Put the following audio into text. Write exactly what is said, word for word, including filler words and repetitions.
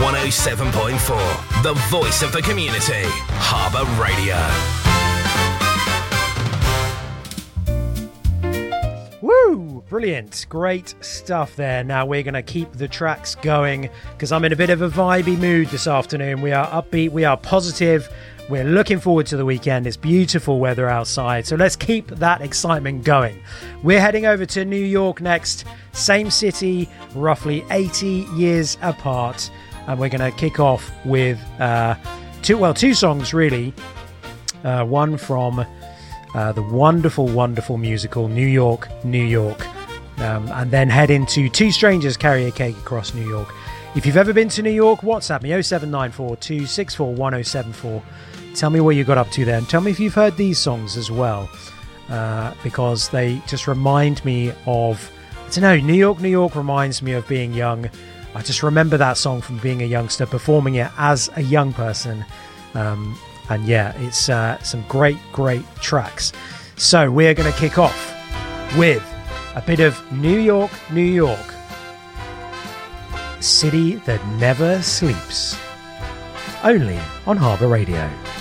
one oh seven point four, the voice of the community, Harbour Radio. Woo! Brilliant. Great stuff there. Now we're going to keep the tracks going because I'm in a bit of a vibey mood this afternoon. We are upbeat, we are positive. We're looking forward to the weekend. It's beautiful weather outside. So let's keep that excitement going. We're heading over to New York next. Same city, roughly eighty years apart. And we're going to kick off with uh, two, well, two songs really. Uh, one from uh, the wonderful, wonderful musical New York, New York. Um, and then head into Two Strangers Carry a Cake Across New York. If you've ever been to New York, WhatsApp me oh seven nine four, two six four, one oh seven four. Tell me what you got up to there, and tell me if you've heard these songs as well, uh, because they just remind me of, I don't know, New York, New York reminds me of being young. I just remember that song from being a youngster, performing it as a young person, um, and yeah, it's uh, some great, great tracks. So we're going to kick off with a bit of New York, New York, city that never sleeps, only on Harbour Radio.